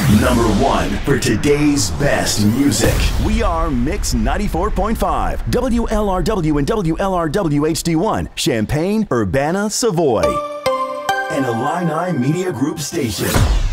Number one for today's best music. We are Mix 94.5, WLRW and WLRW HD1, Champaign, Urbana, Savoy. An Illini Media Group station.